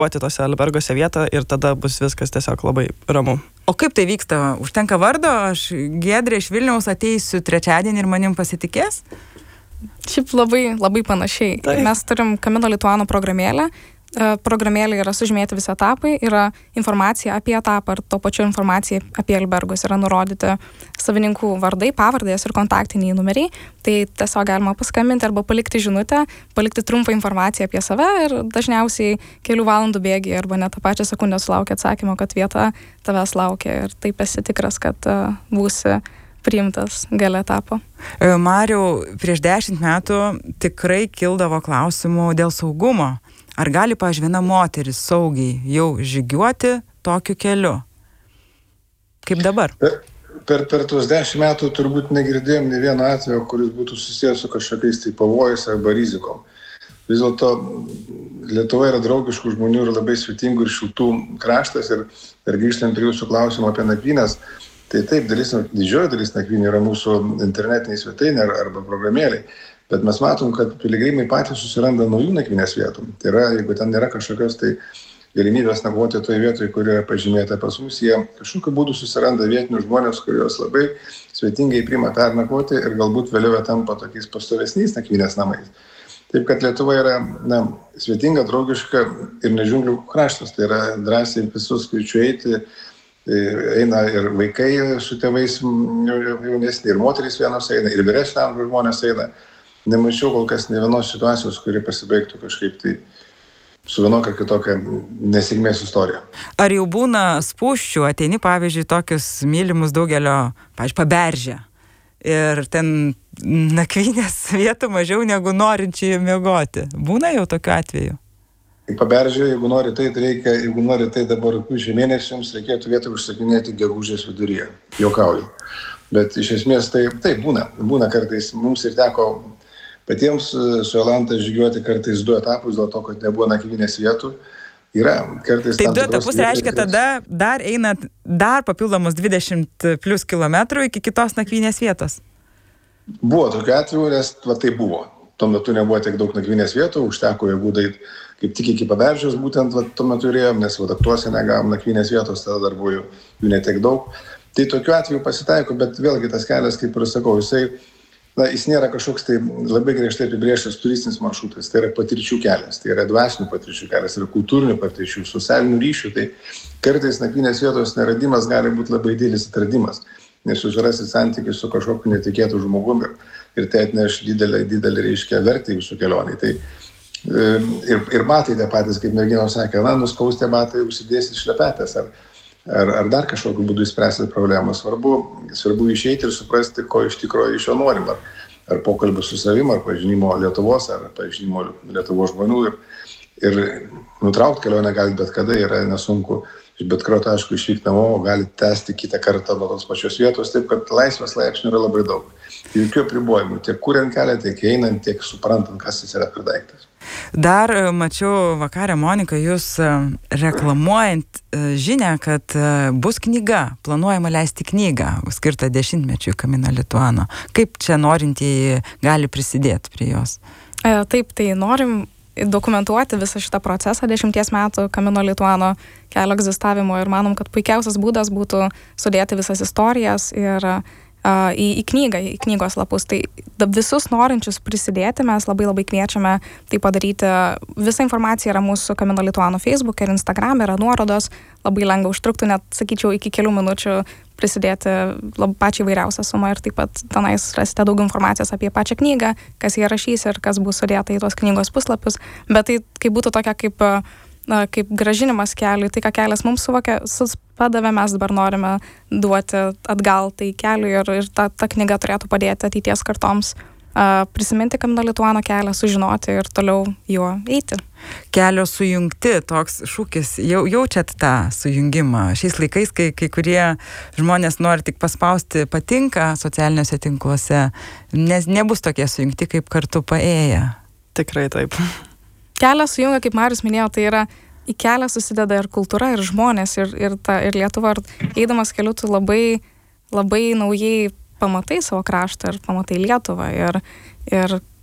tose albergose vietą ir tada bus viskas tiesiog labai ramu. O kaip tai vyksta? Užtenka vardo, aš Giedrė iš Vilniaus ateisiu trečiadienį ir manim pasitikės? Šiaip labai panašiai. Taip. Mes turim Camino Lituano programėlę. Programėlė yra sužymėti visi etapai, yra informacija apie etapą ir to pačiu informacija apie albergus, yra nurodyti savininkų vardai, pavardės ir kontaktiniai numeriai. Tai tiesiog galima paskambinti arba palikti žinutę, palikti trumpą informaciją apie save ir dažniausiai kelių valandų bėgyje arba net tą pačią sekundę sulaukia atsakymo, kad vieta tavęs laukia ir taip esi tikras, kad būsi priimtas gale etapo. Mariau, prieš 10 metų tikrai kildavo klausimų dėl saugumo. Ar gali, pavyzdžiui, viena moteris saugiai jau žygiuoti tokiu keliu? Kaip dabar? Per tuos 10 metų turbūt negirdėjom nė vieno atvejo, kuris būtų susijęs su kažkokiais tai pavojais arba rizikom. Vis dėlto Lietuva yra draugiškų žmonių ir labai svetingų ir šiltų kraštas ir grįžtant prie jūsų klausimo apie nakvynes, tai taip, didžioji dalis nakvynių yra mūsų internetiniai svetainiai arba programėliai. Bet mes matom, kad piligrimai patys susiranda naujų nakvynės vietų. Tai yra, jeigu ten nėra kažkokios tai galimybės nakvoti toje vietoje, kuri yra pažymėta pas mus, jie kažkokiu būdu susiranda vietinius žmonės, kurios labai svetingai priima pernakvoti ir galbūt vėliau tampa tokiais pastovesniais nakvynės namais. Taip, kad Lietuva yra svetinga, draugiška ir nežiunglių kraštas. Tai yra drąsiai visus kviečiu eiti, eina ir vaikai su tėvais jaunesni, ir moterys vienos eina, ir vyresnio amžiaus žmonės eina. Nemačiau kol kas ne vienos situacijos, kuri pasibaigtų kažkaip tai su vienokia kitokia nesėkmės istorija. Ar jau būna spūsčių, ateini, pavyzdžiui, tokius mylimus daugelio, pavyzdžiui, Paberžę ir ten nakvynės vietų mažiau negu norinčiai miegoti. Būna jau tokiu atveju? Į Paberžę, jeigu nori tai dabar rugpjūčio mėnesį, jums reikėtų vietą užsakinėti gegužės viduryje. Juokauju. Bet iš esmės tai būna kartais. Mums ir teko patiems su Jolanta žygiuoti kartais 2 etapus dėl to, kad nebuvo nakvynės vietų. Yra kartais. Tai 2 etapus reiškia, tada dar einat dar papildomus 20 plus kilometrų iki kitos nakvynės vietos. Buvo tokiu atveju, nes tai buvo. Tuo metu nebuvo tiek daug nakvynės vietų, užteko jėgų daryti kaip tik iki Paberžės, būtent tuo metu turėjom, nes Aktuose negavom nakvynės vietos, tada dar buvo jų netiek daug. Tai tokiu atveju pasitaiko, bet vėlgi tas kelias, kaip ir sakau, jis nėra kažkoks tai labai griežtai apibrėžtas turistinis maršrutas, tai yra patirčių kelias, tai yra dvasinių patirčių kelias, tai yra kultūrinių patirčių, socialinių ryšių, tai kartais nakvynės vietos neradimas gali būti labai didelis atradimas, nes jūs rasit santykius su kažkokiu netikėtu žmogumi ir tai atneš didelį reiškia vertę jūsų kelionai. Tai ir batai tie patys, kaip merginos sakė, nuskaustė batai, užsidėsit šlepetės ar dar kažkokiu būdu įspręsti problemą. Svarbu išeiti ir suprasti, ko iš tikrųjų iš jo norim. Ar pokalbį su savim, ar pažinimo Lietuvos, ar pažinimo Lietuvos žmonių. Ir nutraukti kelionę gali bet kada, yra nesunku. Iš bet kurio taško išvykti namo, gali tęsti kitą kartą nuo tos pačios vietos, taip kad laisvės laipsnių yra labai daug. Jokių apribojimų, tiek kuriant kelią, tiek einant, tiek suprantant, kas jis yra per daiktas. Dar mačiau vakarę, Monika, jūs reklamuojant žinią, kad bus knyga, planuojama leisti knygą, skirtą 10-mečiui Camino Lituano. Kaip čia norintieji gali prisidėti prie jos? Taip, tai norim dokumentuoti visą šitą procesą 10 metų Camino Lituano kelio egzistavimo ir manom, kad puikiausias būdas būtų sudėti visas istorijas ir į knygą, į knygos lapus. Tai visus norinčius prisidėti mes labai kviečiame tai padaryti. Visa informacija yra mūsų Camino Lituano Facebook ir Instagram, yra nuorodos, labai lengva užtruktų, net sakyčiau, iki kelių minučių prisidėti pačią įvairiausią sumą ir taip pat tenais rasite daug informacijos apie pačią knygą, kas jie rašys ir kas bus sudėta į tuos knygos puslapius. Bet tai kaip būtų tokia kaip gražinimas keliui, tai ką kelias mums padavė, mes dabar norime duoti atgal tai keliui ir ta knyga turėtų padėti ateities kartoms prisiminti Camino Lituano kelią, sužinoti ir toliau juo eiti. Kelio sujungti, toks šūkis, jaučiat tą sujungimą šiais laikais, kai kurie žmonės nori tik paspausti patinka socialiniuose tinkluose, nes nebus tokie sujungti kaip kartu paėję. Tikrai taip. Kelias sujungia, kaip Marius minėjo, tai yra į kelią susideda ir kultūra, ir žmonės, ir Lietuva. Eidamas keliu, tu labai naujai pamatai savo kraštą ir pamatai Lietuvą. Ir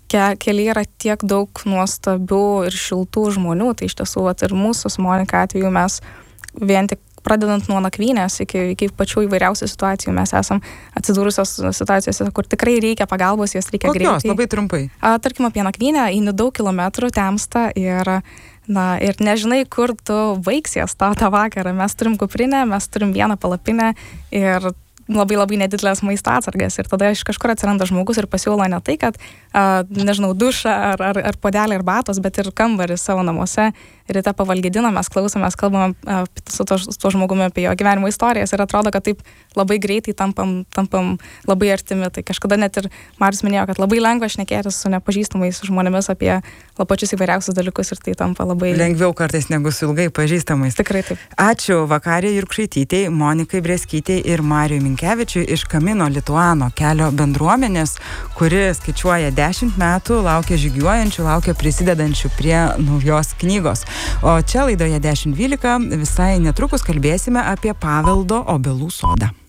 kelyje yra tiek daug nuostabių ir šiltų žmonių, tai iš tiesų ir mūsų su Monika atveju mes vien tik pradedant nuo nakvynės iki pačių įvairiausių situacijų mes esam atsidūrusios situacijose, kur tikrai reikia pagalbos, jos reikia greitai. Kokios, labai trumpai? Tarkim, apie nakvynę eini daug kilometrų, temsta ir nežinai, kur tu baigsies tą vakarą. Mes turim kuprinę, mes turim vieną palapinę ir labai nedidelės maisto atsargas ir tada iš kažkur atsiranda žmogus ir pasiūlo ne tai, kad, nežinau, dušą ar puodelį ar batos, bet ir kambarį savo namuose. Ryte pavalgydina, mes klausomės, kalbame su tuo žmogumi apie jo gyvenimo istorijas ir atrodo, kad taip labai greitai tampam labai artimi. Tai kažkada net ir Marius minėjo, kad labai lengva šnekėtis su nepažįstamais žmonėmis apie pačius įvairiausius dalykus ir tai tampa labai... Lengviau kartais negu su ilgai pažįstamais. Tikrai taip. Ačiū Vakarei Jurkšaitytei, Monikai Breskytei ir Mariui Minkevičiui iš Camino Lituano kelio bendruomenės, kuri skaičiuoja 10 metų, laukia žygiuojančių, laukia prisidedančių prie naujos knygos. O čia laidoje 10.12 visai netrukus kalbėsime apie Paveldo obelų sodą.